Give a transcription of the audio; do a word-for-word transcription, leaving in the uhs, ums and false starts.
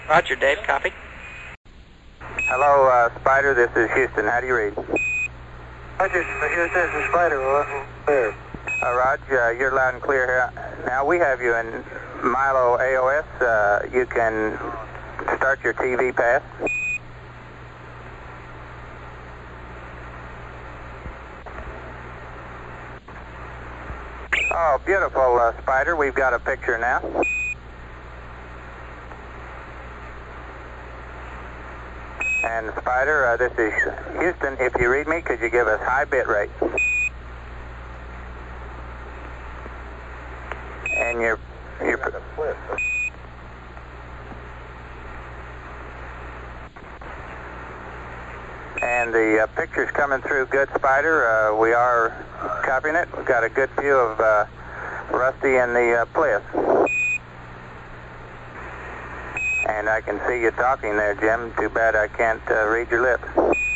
Roger, Dave. Copy. Hello, uh, Spider. This is Houston. How do you read? Roger, Houston. This is Spider. Well, clear. Uh, Rog, uh, you're loud and clear here. Now we have you in Milo A O S. Uh, you can start your T V pass. Oh, beautiful, uh, Spider. We've got a picture now. And Spider, uh, this is Houston. If you read me, could you give us high bit rate? And your your. And the uh, picture's coming through good, Spider. Uh, we are copying it. We've got a good view of uh, Rusty and the uh, Bliss. And I can see you talking there, Jim. Too bad I can't uh, read your lips.